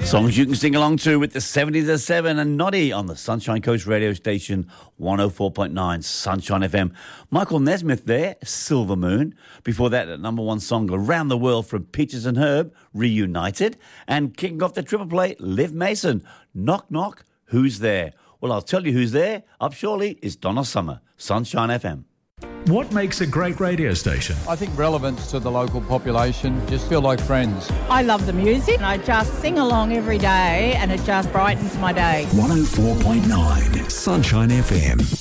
Songs you can sing along to with the 70s at 7 and Noddy on the Sunshine Coast radio station 104.9 Sunshine FM. Michael Nesmith there, Silver Moon. Before that, number one song around the world from Peaches and Herb, Reunited. And kicking off the triple play, Liv Mason, Knock Knock, Who's There? Well, I'll tell you who's there. Up shortly is Donna Summer, Sunshine FM. What makes a great radio station? I think relevance to the local population, just feel like friends. I love the music and I just sing along every day and it just brightens my day. 104.9 Sunshine FM.